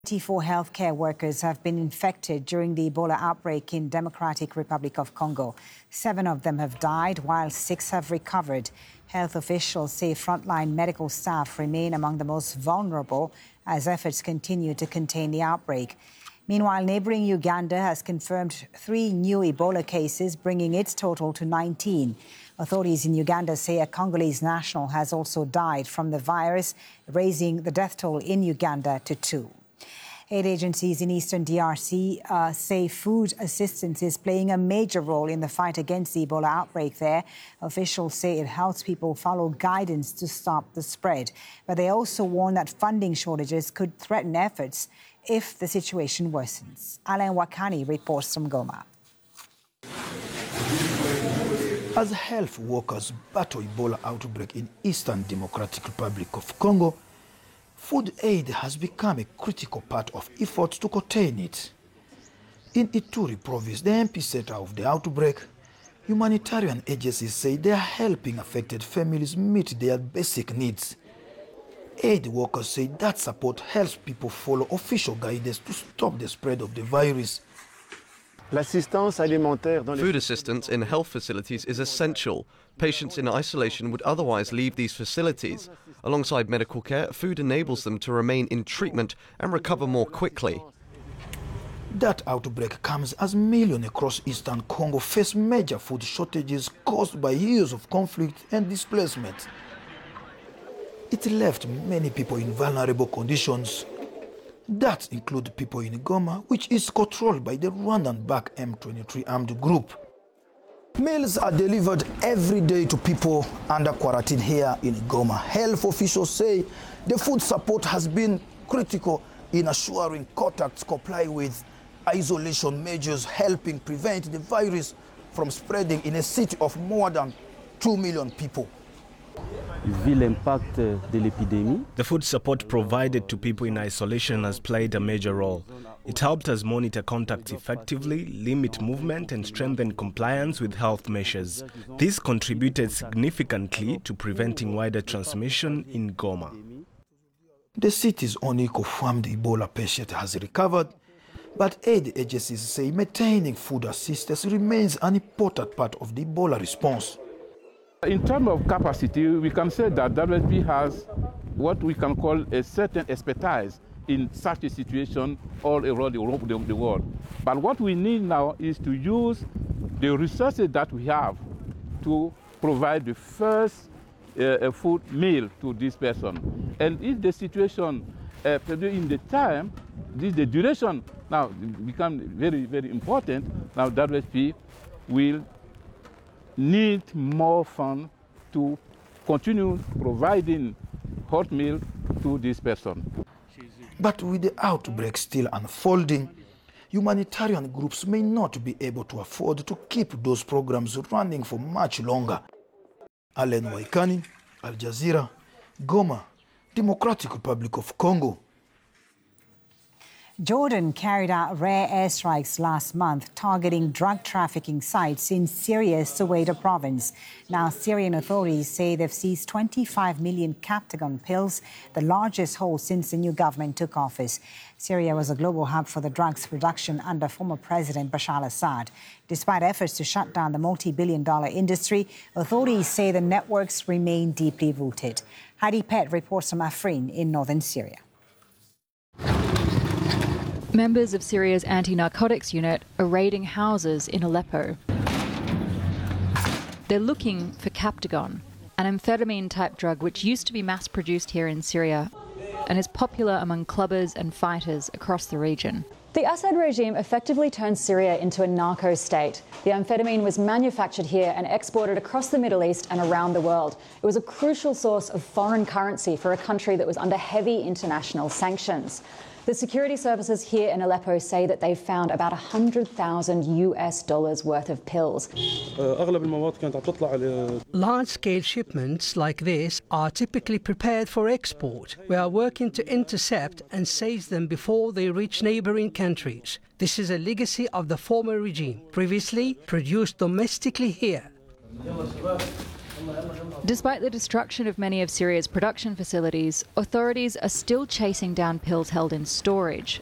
24 healthcare workers have been infected during the Ebola outbreak in Democratic Republic of Congo. 7 of them have died, while 6 have recovered. Health officials say frontline medical staff remain among the most vulnerable as efforts continue to contain the outbreak. Meanwhile, neighbouring Uganda has confirmed 3 new Ebola cases, bringing its total to 19. Authorities in Uganda say a Congolese national has also died from the virus, raising the death toll in Uganda to 2. Aid agencies in eastern DRC say food assistance is playing a major role in the fight against the Ebola outbreak there. Officials say it helps people follow guidance to stop the spread. But they also warn that funding shortages could threaten efforts if the situation worsens. Alain Wakani reports from Goma. As health workers battle Ebola outbreak in Eastern Democratic Republic of Congo, food aid has become a critical part of efforts to contain it. In Ituri province, the epicenter of the outbreak, humanitarian agencies say they are helping affected families meet their basic needs. Aid workers say that support helps people follow official guidance to stop the spread of the virus. Food assistance in health facilities is essential. Patients in isolation would otherwise leave these facilities. Alongside medical care, food enables them to remain in treatment and recover more quickly. That outbreak comes as millions across eastern Congo face major food shortages caused by years of conflict and displacement. It left many people in vulnerable conditions. That include people in Goma, which is controlled by the Rwandan-backed M23 armed group. Meals are delivered every day to people under quarantine here in Goma. Health officials say the food support has been critical in assuring contacts comply with isolation measures, helping prevent the virus from spreading in a city of more than 2 million people. The food support provided to people in isolation has played a major role. It helped us monitor contacts effectively, limit movement and strengthen compliance with health measures. This contributed significantly to preventing wider transmission in Goma. The city's only confirmed Ebola patient has recovered, but aid agencies say maintaining food assistance remains an important part of the Ebola response. In terms of capacity, we can say that WFP has what we can call a certain expertise in such a situation all around the world. But what we need now is to use the resources that we have to provide the first food meal to this person. And if the situation in the time, the duration now become very, very important, now WFP will need more funds to continue providing hot meal to this person. But with the outbreak still unfolding, humanitarian groups may not be able to afford to keep those programs running for much longer. Alain Wakani, Al Jazeera, Goma, Democratic Republic of Congo. Jordan carried out rare airstrikes last month, targeting drug trafficking sites in Syria's Soweto province. Now, Syrian authorities say they've seized 25 million Captagon pills, the largest haul since the new government took office. Syria was a global hub for the drugs production under former President Bashar al-Assad. Despite efforts to shut down the multi-billion-dollar industry, authorities say the networks remain deeply rooted. Heidi Pett reports from Afrin in northern Syria. Members of Syria's anti-narcotics unit are raiding houses in Aleppo. They're looking for Captagon, an amphetamine-type drug which used to be mass-produced here in Syria and is popular among clubbers and fighters across the region. The Assad regime effectively turned Syria into a narco state. The amphetamine was manufactured here and exported across the Middle East and around the world. It was a crucial source of foreign currency for a country that was under heavy international sanctions. The security services here in Aleppo say that they've found about $100,000 worth of pills. Large-scale shipments like this are typically prepared for export. We are working to intercept and seize them before they reach neighboring countries. This is a legacy of the former regime, previously produced domestically here. Despite the destruction of many of Syria's production facilities, authorities are still chasing down pills held in storage.